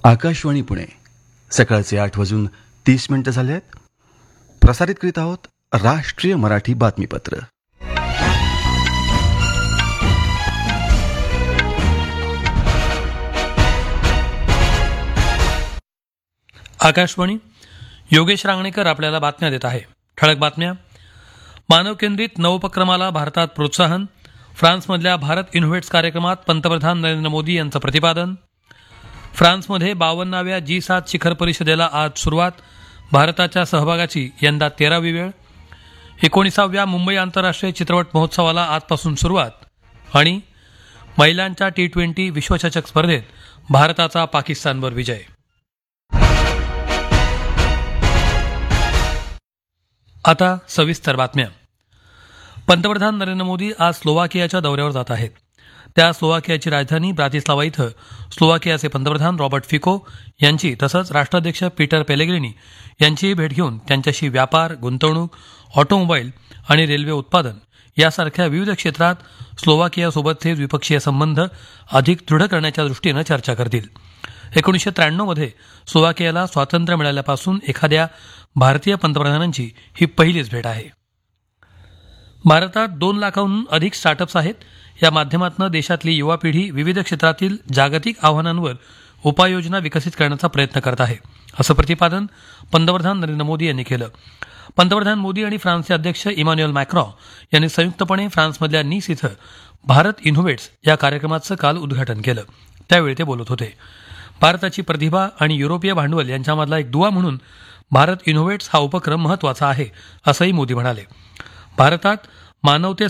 आकाशवाणी पुणे सकाळचे 8:30 झाले आहेत. प्रसारित करीत आहोत राष्ट्रीय मराठी बातमीपत्र. आकाशवाणी. योगेश रांगणेकर आपल्याला बातम्या देत आहे. ठळक बातम्या. मानव केंद्रित नवोपक्रमाला भारतात प्रोत्साहन. फ्रान्समधल्या भारत इनोव्हेट्स कार्यक्रमात पंतप्रधान नरेंद्र मोदी यांचं प्रतिपादन. फ्रान्समध्ये 52व्या G7 शिखर परिषदेला आज सुरुवात. भारताच्या सहभागाची यंदा 13वी वेळ. 19व्या मुंबई आंतरराष्ट्रीय चित्रपट महोत्सवाला आजपासून सुरुवात. आणि महिलांच्या T20 विश्वचषक स्पर्धेत भारताचा पाकिस्तानवर विजय. आता सविस्तर बातम्या. पंतप्रधान नरेंद्र मोदी आज स्लोवाकियाच्या दौऱ्यावर जात आहेत. त्या स्लोवाकियाची राजधानी ब्रातिस्लावा इथं स्लोवाकियाचे पंतप्रधान रॉबर्ट फिको यांची तसंच राष्ट्राध्यक्ष पीटर पेलेग्रिनी यांचीही भेट घेऊन त्यांच्याशी व्यापार, गुंतवणूक, ऑटोमोबाईल आणि रेल्वे उत्पादन यासारख्या विविध क्षेत्रात स्लोवाकियासोबतचे द्विपक्षीय संबंध अधिक दृढ करण्याच्या दृष्टीनं चर्चा करतील. 1993 मध्ये स्लोवाकियाला स्वातंत्र्य मिळाल्यापासून एखाद्या भारतीय पंतप्रधानांची ही पहिलीच भेट आहे. भारतात 2 लाखांहून अधिक स्टार्टअप्स आहेत. या माध्यमातून देशातली युवा पिढी विविध क्षेत्रातील जागतिक आव्हानांवर उपाययोजना विकसित करण्याचा प्रयत्न करत आहे, असं प्रतिपादन पंतप्रधान नरेंद्र मोदी यांनी केलं. पंतप्रधान मोदी आणि फ्रान्सचे अध्यक्ष इमॅन्युएल मॅक्रॉ यांनी संयुक्तपणे फ्रान्समधल्या नीस इथं भारत इनोव्हेट्स या कार्यक्रमाचं काल उद्घाटन केलं. त्यावेळी ते बोलत होते. भारताची प्रतिभा आणि युरोपीय भांडवल यांच्यामधला एक दुवा म्हणून भारत इनोव्हेट्स हा उपक्रम महत्वाचा आहे, असंही मोदी म्हणाले. भारतात मानवते